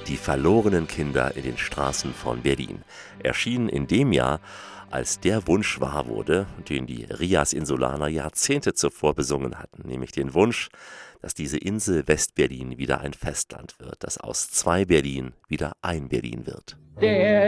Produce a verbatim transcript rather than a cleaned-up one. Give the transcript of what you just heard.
Die verlorenen Kinder in den Straßen von Berlin, erschienen in dem Jahr, als der Wunsch wahr wurde, den die Rias Insulaner Jahrzehnte zuvor besungen hatten, nämlich den Wunsch, dass diese Insel West-Berlin wieder ein Festland wird, dass aus zwei Berlin wieder ein Berlin wird. Der